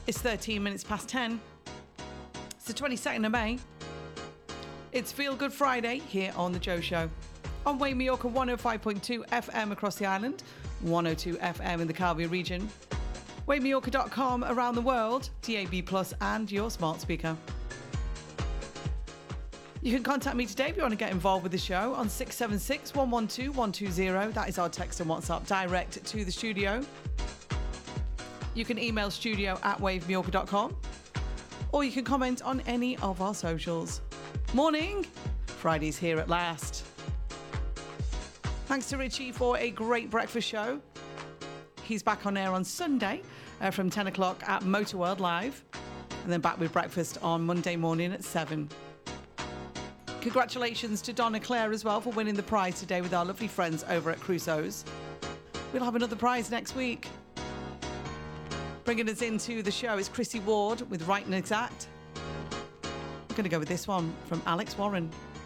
It's 13 minutes past 10. It's the 22nd of May. It's Feel Good Friday here on The Joe Show. On Wave Mallorca 105.2 FM across the island, 102 FM in the Calvi region, wavemallorca.com around the world, DAB+ and your smart speaker. You can contact me today if you want to get involved with the show on 676 112 120. That is our text and WhatsApp direct to the studio. You can email studio@wavemallorca.com, or you can comment on any of our socials. Morning! Friday's here at last. Thanks to Richie for a great breakfast show. He's back on air on Sunday from 10 o'clock at Motorworld Live, and then back with breakfast on Monday morning at 7. Congratulations to Donna Claire as well for winning the prize today with our lovely friends over at Crusoe's. We'll have another prize next week. Bringing us into the show is Chrissy Ward with Right and Exact. I'm going to go with this one from Alex Warren.